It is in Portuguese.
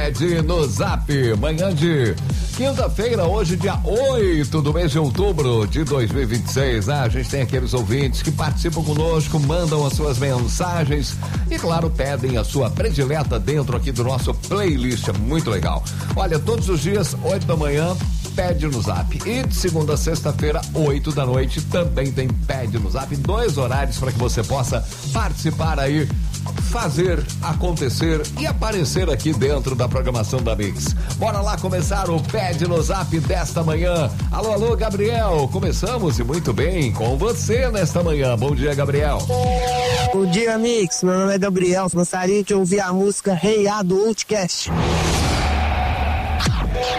No Zap, manhã de quinta-feira, hoje dia 8 do mês de outubro de 2026, A gente tem aqueles ouvintes que participam conosco, mandam as suas mensagens e, claro, pedem a sua predileta dentro aqui do nosso playlist, é muito legal. Olha, todos os dias, 8 da manhã, Pede no Zap. E de segunda a sexta-feira, 8 da noite, também tem Pede no Zap. 2 horários para que você possa participar aí, fazer acontecer e aparecer aqui dentro da programação da Mix. Bora lá começar o Pede no Zap desta manhã. Alô, alô, Gabriel. Começamos e muito bem com você nesta manhã. Bom dia, Gabriel. Bom dia, Mix. Meu nome é Gabriel. Gostaria de ouvir a música Rei A do Outcast.